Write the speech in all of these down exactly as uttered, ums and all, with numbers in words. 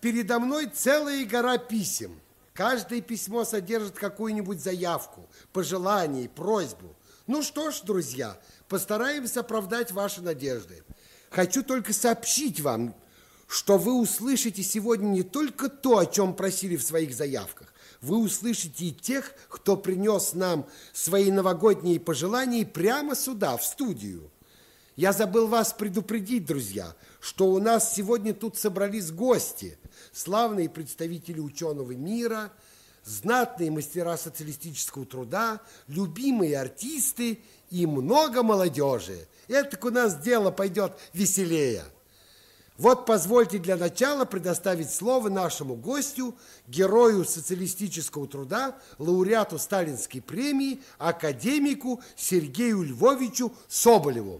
Передо мной целая гора писем. Каждое письмо содержит какую-нибудь заявку, пожелание, просьбу. Ну что ж, друзья, постараемся оправдать ваши надежды. Хочу только сообщить вам, что вы услышите сегодня не только то, о чем просили в своих заявках. Вы услышите и тех, кто принес нам свои новогодние пожелания прямо сюда, в студию. Я забыл вас предупредить, друзья, что у нас сегодня тут собрались гости, славные представители ученого мира, знатные мастера социалистического труда, любимые артисты и много молодежи. Это у нас дело пойдет веселее. Вот позвольте для начала предоставить слово нашему гостю, герою социалистического труда, лауреату Сталинской премии, академику Сергею Львовичу Соболеву.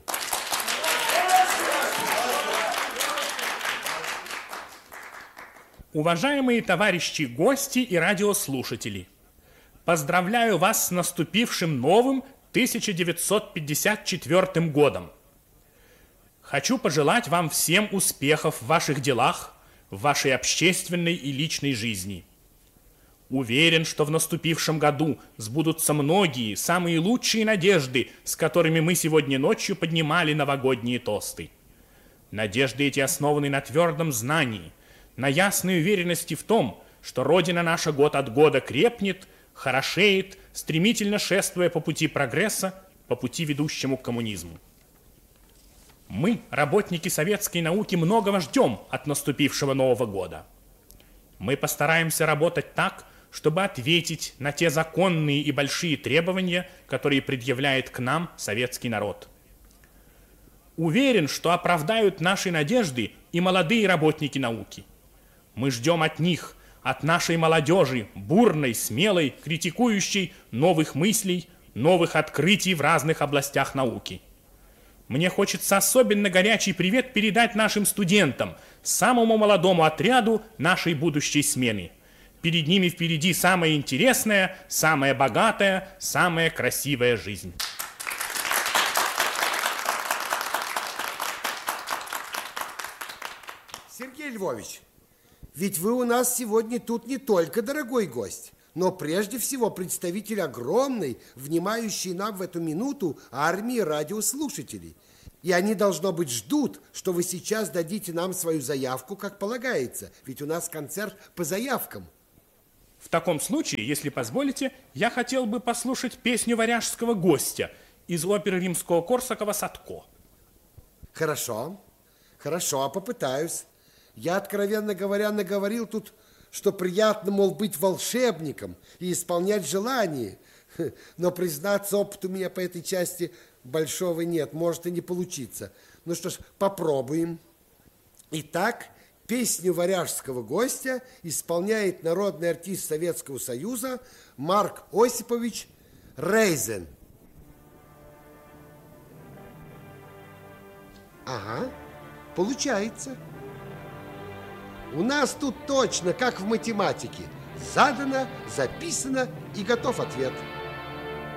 Уважаемые товарищи гости и радиослушатели, поздравляю вас с наступившим новым тысяча девятьсот пятьдесят четвёртым годом. Хочу пожелать вам всем успехов в ваших делах, в вашей общественной и личной жизни. Уверен, что в наступившем году сбудутся многие, самые лучшие надежды, с которыми мы сегодня ночью поднимали новогодние тосты. Надежды эти основаны на твердом знании, на ясной уверенности в том, что Родина наша год от года крепнет, хорошеет, стремительно шествуя по пути прогресса, по пути, ведущему к коммунизму. Мы, работники советской науки, многого ждем от наступившего Нового года. Мы постараемся работать так, чтобы ответить на те законные и большие требования, которые предъявляет к нам советский народ. Уверен, что оправдают наши надежды и молодые работники науки. Мы ждем от них, от нашей молодежи, бурной, смелой, критикующей новых мыслей, новых открытий в разных областях науки. Мне хочется особенно горячий привет передать нашим студентам, самому молодому отряду нашей будущей смены. Перед ними впереди самая интересная, самая богатая, самая красивая жизнь. Сергей Львович, ведь вы у нас сегодня тут не только дорогой гость, но прежде всего представитель огромной, внимающей нам в эту минуту армии радиослушателей. И они, должно быть, ждут, что вы сейчас дадите нам свою заявку, как полагается, ведь у нас концерт по заявкам. В таком случае, если позволите, я хотел бы послушать песню «Варяжского гостя» из оперы Римского-Корсакова «Садко». Хорошо, хорошо, попытаюсь. Я, откровенно говоря, наговорил тут, что приятно, мол, быть волшебником и исполнять желания. Но, признаться, опыта у меня по этой части большого нет, может и не получиться. Ну что ж, попробуем. Итак, песню «Варяжского гостя» исполняет народный артист Советского Союза Марк Осипович Рейзен. Ага, получается. У нас тут точно, как в математике. Задано, записано и готов ответ.